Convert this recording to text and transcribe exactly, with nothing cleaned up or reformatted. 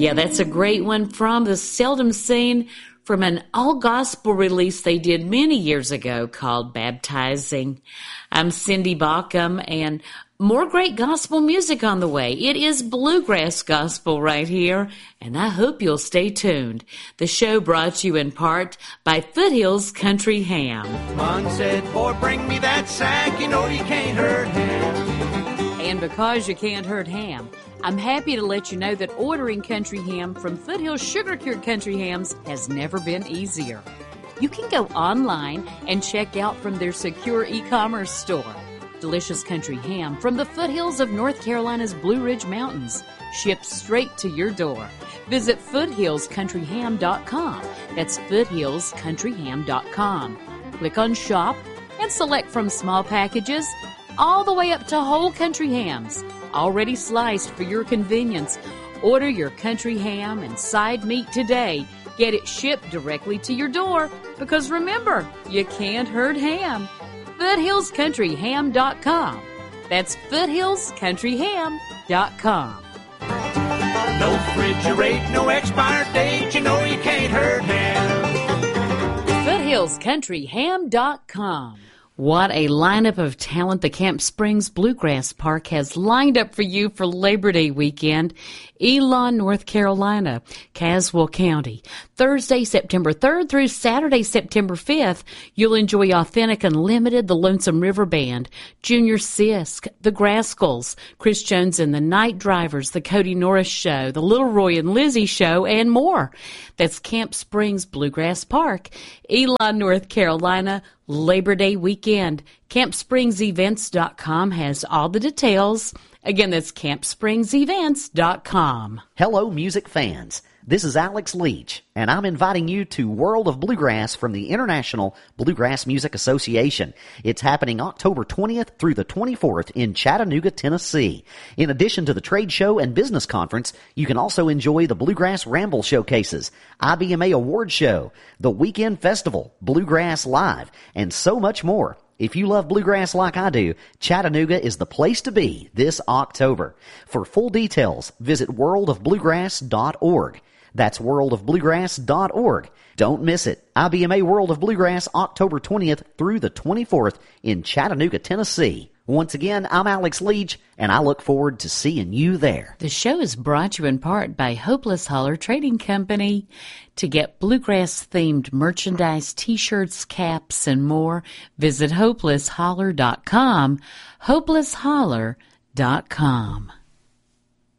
Yeah, that's a great one from the Seldom Seen, from an all-gospel release they did many years ago called Baptizing. I'm Cindy Baucom, and more great gospel music on the way. It is bluegrass gospel right here, and I hope you'll stay tuned. The show brought to you in part by Foothills Country Ham. Mom said, boy, bring me that sack, you know you can't hurt ham. And because you can't hurt ham, I'm happy to let you know that ordering country ham from Foothills Sugar Cured Country Hams has never been easier. You can go online and check out from their secure e-commerce store. Delicious country ham from the foothills of North Carolina's Blue Ridge Mountains, shipped straight to your door. Visit foothills country ham dot com. That's foothills country ham dot com. Click on Shop and select from small packages all the way up to whole country hams, already sliced for your convenience. Order your country ham and side meat today. Get it shipped directly to your door, because remember, you can't hurt ham. foothills country ham dot com. That's foothills country ham dot com. No refrigerate, no expired date, you know you can't hurt ham. foothills country ham dot com. What a lineup of talent the Camp Springs Bluegrass Park has lined up for you for Labor Day weekend. Elon, North Carolina, Caswell County. Thursday, September third through Saturday, September fifth, you'll enjoy Authentic Unlimited, the Lonesome River Band, Junior Sisk, the Grascals, Chris Jones and the Night Drivers, the Cody Norris Show, the Little Roy and Lizzie Show, and more. That's Camp Springs Bluegrass Park, Elon, North Carolina, Labor Day weekend. camp springs events dot com has all the details. Again, that's camp springs events dot com. Hello, music fans. This is Alex Leach, and I'm inviting you to World of Bluegrass from the International Bluegrass Music Association. It's happening October twentieth through the twenty-fourth in Chattanooga, Tennessee. In addition to the trade show and business conference, you can also enjoy the Bluegrass Ramble Showcases, I B M A Award Show, the Weekend Festival, Bluegrass Live, and so much more. If you love bluegrass like I do, Chattanooga is the place to be this October. For full details, visit world of bluegrass dot org. That's world of bluegrass dot org. Don't miss it. I B M A World of Bluegrass, October twentieth through the twenty-fourth in Chattanooga, Tennessee. Once again, I'm Alex Leach, and I look forward to seeing you there. The show is brought to you in part by Hopeless Holler Trading Company. To get bluegrass-themed merchandise, T-shirts, caps, and more, visit hopeless holler dot com, hopeless holler dot com.